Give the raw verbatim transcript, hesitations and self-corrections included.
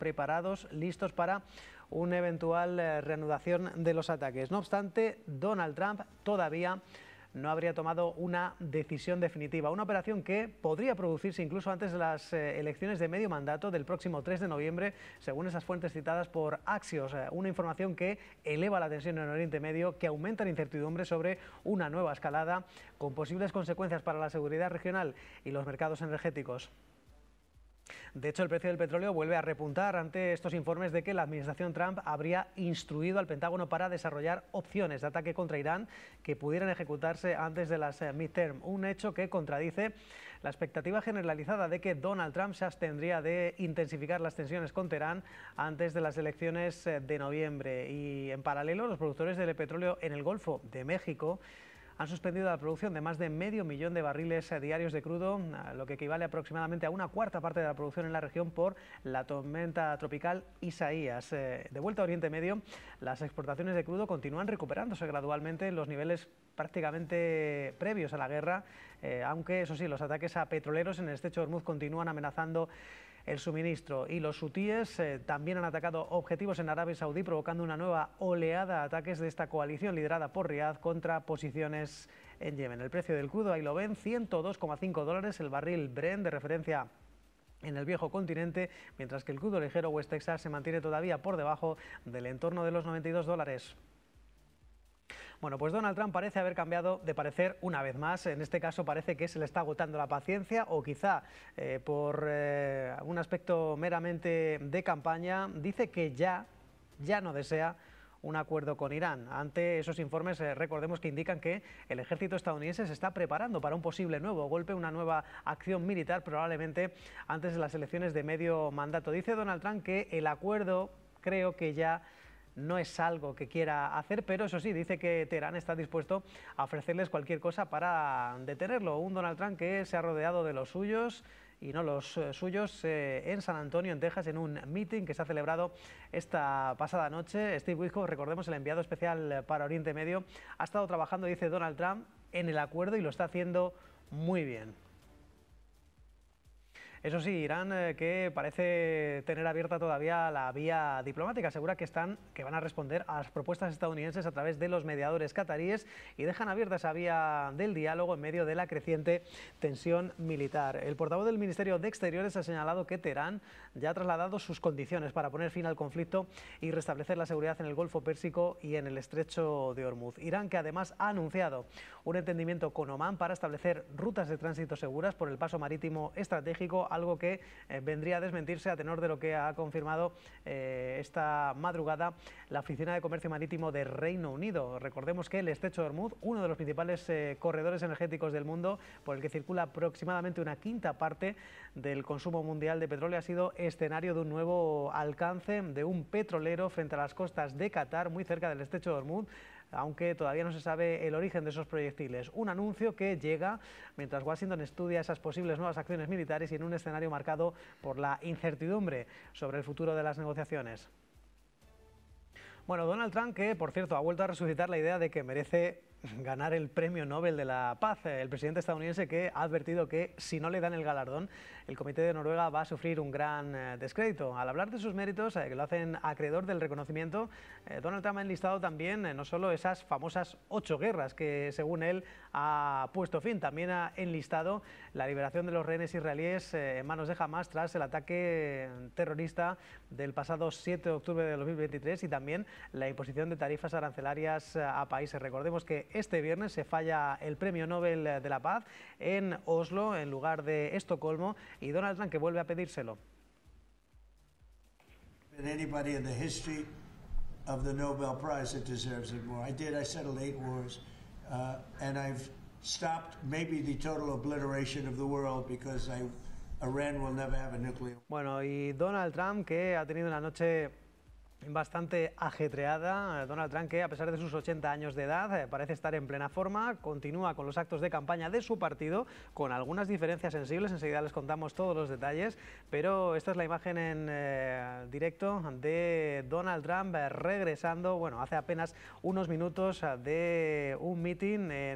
preparados, listos para una eventual eh, reanudación de los ataques. No obstante, Donald Trump todavía no habría tomado una decisión definitiva. Una operación que podría producirse incluso antes de las eh, elecciones de medio mandato del próximo tres de noviembre, según esas fuentes citadas por Axios. Eh, una información que eleva la tensión en Oriente Medio, que aumenta la incertidumbre sobre una nueva escalada con posibles consecuencias para la seguridad regional y los mercados energéticos. De hecho, el precio del petróleo vuelve a repuntar ante estos informes de que la administración Trump habría instruido al Pentágono para desarrollar opciones de ataque contra Irán que pudieran ejecutarse antes de las midterm. Un hecho que contradice la expectativa generalizada de que Donald Trump se abstendría de intensificar las tensiones con Teherán antes de las elecciones de noviembre. Y en paralelo, los productores del petróleo en el Golfo de México han suspendido la producción de más de medio millón de barriles diarios de crudo, lo que equivale aproximadamente a una cuarta parte de la producción en la región por la tormenta tropical Isaías. De vuelta a Oriente Medio, las exportaciones de crudo continúan recuperándose gradualmente en los niveles prácticamente previos a la guerra, eh, aunque eso sí, los ataques a petroleros en el estrecho de Hormuz continúan amenazando el suministro, y los hutíes eh, también han atacado objetivos en Arabia Saudí, provocando una nueva oleada de ataques de esta coalición liderada por Riad contra posiciones en Yemen. El precio del crudo, ahí lo ven, ciento dos coma cinco dólares el barril Brent de referencia en el viejo continente, mientras que el crudo ligero West Texas se mantiene todavía por debajo del entorno de los noventa y dos dólares. Bueno, pues Donald Trump parece haber cambiado de parecer una vez más. En este caso parece que se le está agotando la paciencia, o quizá eh, por eh, un aspecto meramente de campaña, dice que ya, ya no desea un acuerdo con Irán. Ante esos informes, eh, recordemos que indican que el ejército estadounidense se está preparando para un posible nuevo golpe, una nueva acción militar, probablemente antes de las elecciones de medio mandato. Dice Donald Trump que el acuerdo, creo que ya no es algo que quiera hacer, pero eso sí, dice que Teherán está dispuesto a ofrecerles cualquier cosa para detenerlo. Un Donald Trump que se ha rodeado de los suyos y no los eh, suyos eh, en San Antonio, en Texas, en un meeting que se ha celebrado esta pasada noche. Steve Witkoff, recordemos, el enviado especial para Oriente Medio, ha estado trabajando, dice Donald Trump, en el acuerdo y lo está haciendo muy bien. Eso sí, Irán, eh, que parece tener abierta todavía la vía diplomática, asegura que están, que van a responder a las propuestas estadounidenses a través de los mediadores cataríes y dejan abierta esa vía del diálogo en medio de la creciente tensión militar. El portavoz del Ministerio de Exteriores ha señalado que Teherán ya ha trasladado sus condiciones para poner fin al conflicto y restablecer la seguridad en el Golfo Pérsico y en el estrecho de Hormuz. Irán, que además ha anunciado un entendimiento con Omán para establecer rutas de tránsito seguras por el paso marítimo estratégico, algo que eh, vendría a desmentirse a tenor de lo que ha confirmado eh, esta madrugada la Oficina de Comercio Marítimo de Reino Unido. Recordemos que el estrecho de Hormuz, uno de los principales eh, corredores energéticos del mundo, por el que circula aproximadamente una quinta parte del consumo mundial de petróleo, ha sido escenario de un nuevo alcance de un petrolero frente a las costas de Qatar, muy cerca del estrecho de Hormuz, aunque todavía no se sabe el origen de esos proyectiles. Un anuncio que llega mientras Washington estudia esas posibles nuevas acciones militares y en un escenario marcado por la incertidumbre sobre el futuro de las negociaciones. Bueno, Donald Trump, que por cierto ha vuelto a resucitar la idea de que merece ganar el Premio Nobel de la Paz. El presidente estadounidense, que ha advertido que si no le dan el galardón, el Comité de Noruega va a sufrir un gran eh, descrédito. Al hablar de sus méritos, eh, que lo hacen acreedor del reconocimiento, eh, Donald Trump ha enlistado también eh, no solo esas famosas ocho guerras que, según él, ha puesto fin, también ha enlistado la liberación de los rehenes israelíes eh, en manos de Hamas tras el ataque terrorista del pasado siete de octubre de dos mil veintitrés y también la imposición de tarifas arancelarias a países. Recordemos que este viernes se falla el Premio Nobel de la Paz en Oslo, en lugar de Estocolmo, y Donald Trump, que vuelve a pedírselo. Anybody in the history of the Nobel Prize that deserves it more. I did. I settled eight wars, uh, and I've stopped maybe the total obliteration of the world because I, Iran will never have a nuclear. Bueno, y Donald Trump, que ha tenido una noche bastante ajetreada. Donald Trump, que a pesar de sus ochenta años de edad, parece estar en plena forma, continúa con los actos de campaña de su partido, con algunas diferencias sensibles, enseguida les contamos todos los detalles, pero esta es la imagen en eh, directo de Donald Trump regresando, bueno, hace apenas unos minutos de un meeting en